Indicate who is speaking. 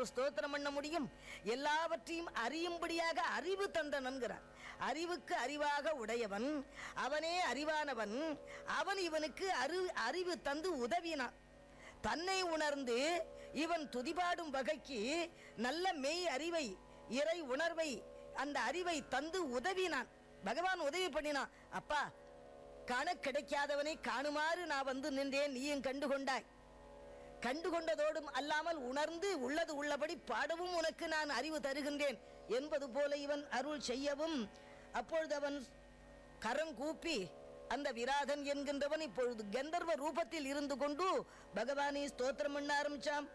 Speaker 1: ஸ்தோத்திரம் பண்ண முடியும்? எல்லாவற்றையும் அறியும்படியாக அறிவு தந்தனன்கிறார். அறிவுக்கு அறிவாக உடையவன் அவனே அறிவானவன். அவன் இவனுக்கு அறிவு தந்து உதவினான். தன்னை உணர்ந்து இவன் துதிபாடும் வகைக்கு நல்ல மெய் அறிவை, இறை உணர்வை, அந்த அறிவை தந்து உதவினான். பகவான் உதவி பண்ணினான். அப்பா, காண கிடைக்காதவனை காணுமாறு நான் வந்து நின்றேன், நீயும் கண்டுகொண்டாய். கண்டுகொண்டதோடும் அல்லாமல் உணர்ந்து உள்ளது உள்ளபடி பாடவும் உனக்கு நான் அறிவு தருகின்றேன் என்பது போல இவன் அருள் செய்யவும், அப்பொழுது அவன் கரங்கூப்பி அந்த விராதன் என்கின்றவன் இப்பொழுது கந்தர்வ ரூபத்தில் இருந்து கொண்டு பகவானை ஸ்தோத்திரம் பண்ண ஆரம்பிச்சான்.